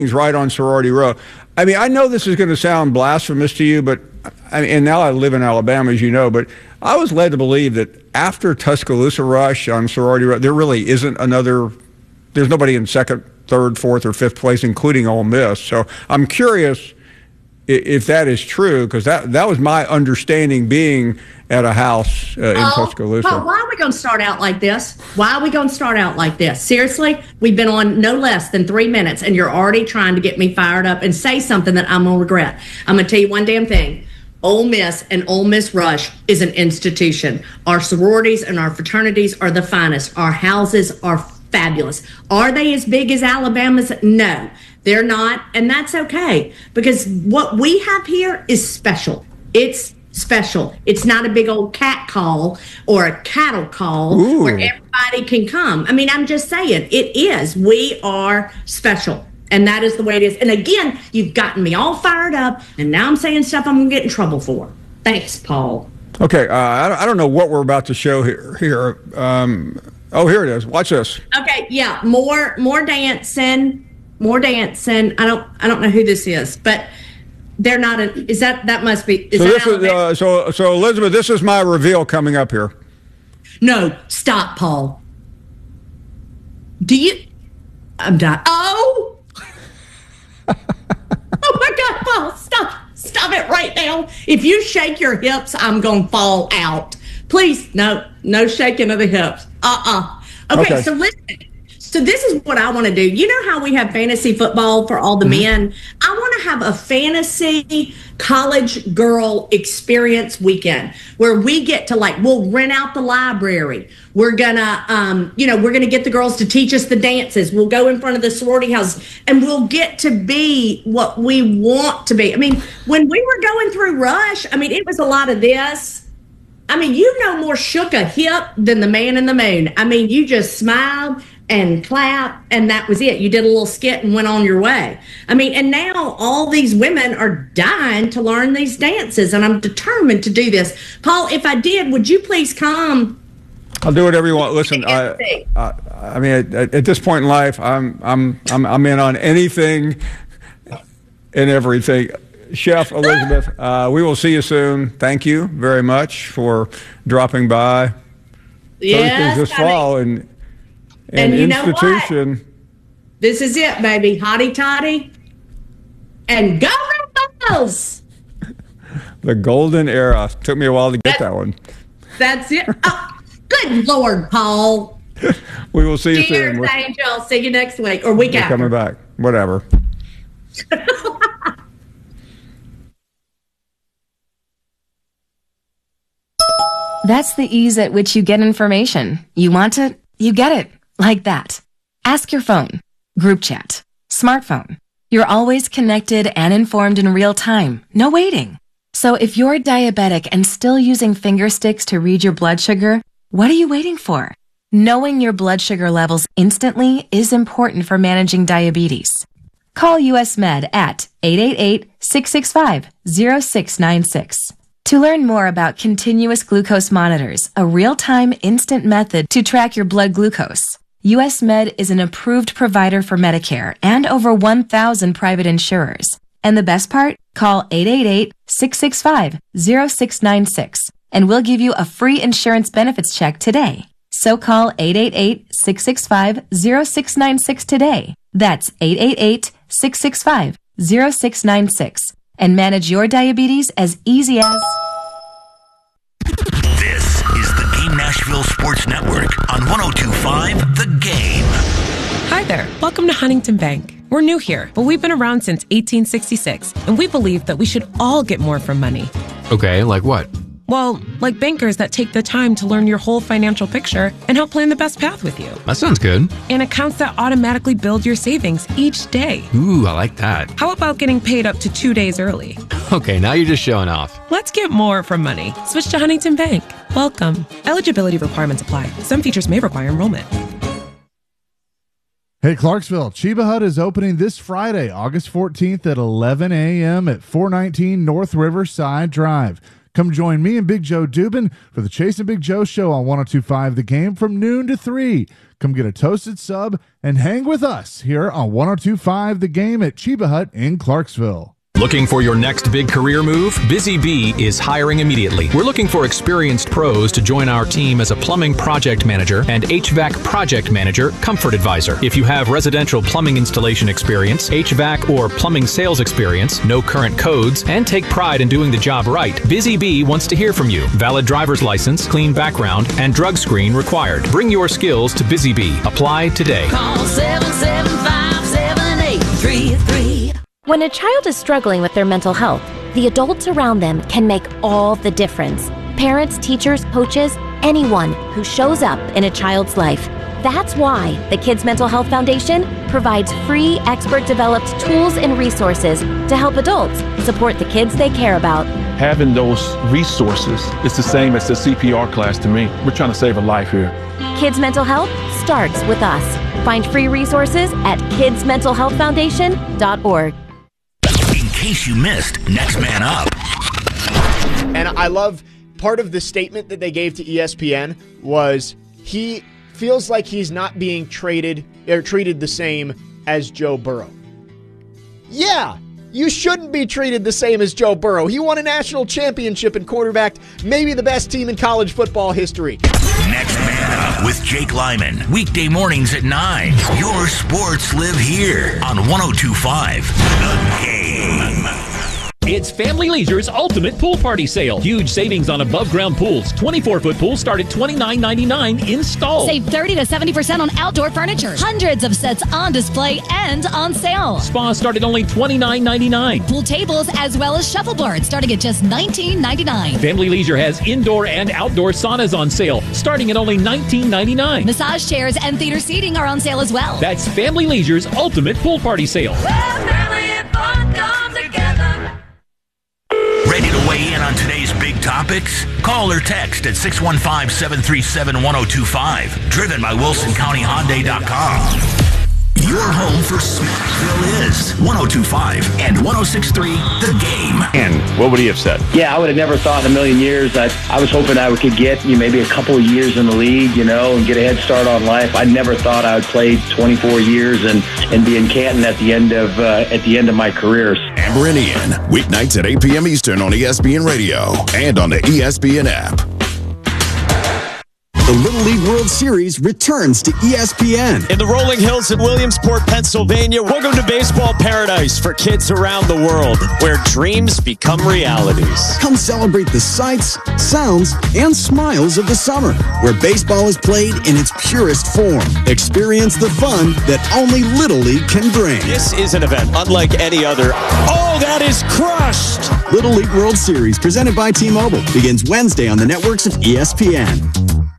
He's right on Sorority Row. I mean, I know this is going to sound blasphemous to you, but and now I live in Alabama, as you know, but I was led to believe that after Tuscaloosa Rush on Sorority Row, there really isn't another. There's nobody in second, third, fourth, or fifth place, including Ole Miss. So I'm curious if that is true, because that was my understanding being at a house in Tuscaloosa. Paul, why are we going to start out like this? Why are we going to start out like this? Seriously, we've been on no less than 3 minutes, and you're already trying to get me fired up and say something that I'm going to regret. I'm going to tell you one damn thing. Ole Miss and Ole Miss Rush is an institution. Our sororities and our fraternities are the finest. Our houses are fabulous. Are they as big as Alabama's? No, they're not, and that's okay, because what we have here is special. It's special. It's not a big old cat call or a cattle call where everybody can come. I mean, I'm just saying, it is. We are special, and that is the way it is. And again, you've gotten me all fired up, and now I'm saying stuff I'm going to get in trouble for. Thanks, Paul. Okay, I don't know what we're about to show here. Here it is. Watch this. Okay, yeah, more dancing. More dancing. I don't know who this is, but they're not. That must be? So Elizabeth, this is my reveal coming up here. No, stop, Paul. Do you? I'm done. Oh, oh my God, Paul, stop it right now. If you shake your hips, I'm gonna fall out. Please, no shaking of the hips. Okay, so listen. So this is what I want to do. You know how we have fantasy football for all the men? I want to have a fantasy college girl experience weekend where we get to, like, we'll rent out the library. We're gonna, we're gonna get the girls to teach us the dances. We'll go in front of the sorority house and we'll get to be what we want to be. I mean, when we were going through Rush, I mean, it was a lot of this. I mean, you no more shook a hip than the man in the moon. I mean, you just smiled and clap, and that was it. You did a little skit and went on your way. I mean, and now all these women are dying to learn these dances, and I'm determined to do this. Paul, if I did, would you please come? I'll do whatever you want. Listen, I mean, at this point in life, I'm in on anything and everything. Chef Elizabeth, we will see you soon. Thank you very much for dropping by. Yes, this fall and you institution. Know what? This is it, baby. Hottie toddy. And go Rebels! The golden era. Took me a while to get that one. That's it. Oh, good Lord, Paul. We will see you soon. Cheers, Angel. See you next week or week after. Coming back. Whatever. That's the ease at which you get information. You want it, you get it. Like that. Ask your phone, group chat, smartphone. You're always connected and informed in real time. No waiting. So if you're diabetic and still using finger sticks to read your blood sugar, what are you waiting for? Knowing your blood sugar levels instantly is important for managing diabetes. Call US Med at 888-665-0696. To learn more about continuous glucose monitors, a real-time instant method to track your blood glucose, US Med is an approved provider for Medicare and over 1,000 private insurers. And the best part? Call 888-665-0696 and we'll give you a free insurance benefits check today. So call 888-665-0696 today. That's 888-665-0696 and manage your diabetes as easy as... This is the Game Nashville Sports Network on 102.5 The Game. Hi there. Welcome to Huntington Bank. We're new here, but we've been around since 1866, and we believe that we should all get more from money. Okay, like what? Well, like bankers that take the time to learn your whole financial picture and help plan the best path with you. That sounds good. And accounts that automatically build your savings each day. Ooh, I like that. How about getting paid up to 2 days early? Okay, now you're just showing off. Let's get more from money. Switch to Huntington Bank. Welcome. Eligibility requirements apply. Some features may require enrollment. Hey, Clarksville, Chiba Hut is opening this Friday, August 14th at 11 a.m. at 419 North Riverside Drive. Come join me and Big Joe Dubin for the Chase and Big Joe show on 102.5 The Game from noon to 3. Come get a toasted sub and hang with us here on 102.5 The Game at Chiba Hut in Clarksville. Looking for your next big career move? Busy Bee is hiring immediately. We're looking for experienced pros to join our team as a plumbing project manager and HVAC project manager, comfort advisor. If you have residential plumbing installation experience, HVAC or plumbing sales experience, no current codes, and take pride in doing the job right, Busy Bee wants to hear from you. Valid driver's license, clean background, and drug screen required. Bring your skills to Busy Bee. Apply today. Call 775-7833. When a child is struggling with their mental health, the adults around them can make all the difference. Parents, teachers, coaches, anyone who shows up in a child's life. That's why the Kids Mental Health Foundation provides free, expert-developed tools and resources to help adults support the kids they care about. Having those resources is the same as the CPR class to me. We're trying to save a life here. Kids Mental Health starts with us. Find free resources at kidsmentalhealthfoundation.org. In case you missed Next Man Up. And I love part of the statement that they gave to ESPN was he feels like he's not being treated the same as Joe Burrow. Yeah, you shouldn't be treated the same as Joe Burrow. He won a national championship and quarterbacked maybe the best team in college football history. Next Man Up with Jake Lyman. Weekday mornings at 9. Your sports live here on 102.5 The Game. It's Family Leisure's Ultimate Pool Party Sale. Huge savings on above-ground pools. 24-foot pools start at $29.99 installed. Save 30 to 70% on outdoor furniture. Hundreds of sets on display and on sale. Spas start at only $29.99. Pool tables as well as shuffleboard starting at just $19.99. Family Leisure has indoor and outdoor saunas on sale starting at only $19.99. Massage chairs and theater seating are on sale as well. That's Family Leisure's Ultimate Pool Party Sale. Ready to weigh in on today's big topics? Call or text at 615-737-1025. Driven by WilsonCountyHyundai.com. Your home for Smashville is 102.5 and 106.3 The Game. And what would he have said? Yeah, I would have never thought in a million years that I was hoping I could get maybe a couple of years in the league, and get a head start on life. I never thought I would play 24 years and be in Canton at the end of my career. Amber and Ian, weeknights at 8 p.m. Eastern on ESPN Radio and on the ESPN app. The Little League World Series returns to ESPN. In the rolling hills in Williamsport, Pennsylvania, welcome to baseball paradise for kids around the world, where dreams become realities. Come celebrate the sights, sounds, and smiles of the summer, where baseball is played in its purest form. Experience the fun that only Little League can bring. This is an event unlike any other. Oh, that is crushed! Little League World Series, presented by T-Mobile, begins Wednesday on the networks of ESPN.